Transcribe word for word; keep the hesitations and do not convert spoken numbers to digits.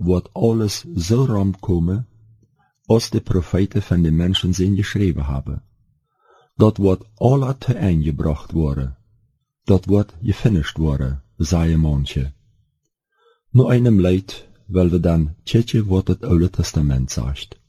wird alles so rankommen, als die Propheten von den Menschen sind geschrieben haben. Dat wird alle te eingebracht worden. Dat wird gefinished worden, sagen manche. Nur einem Leid, weil wir dann tschetje, was das Alte Testament sagt.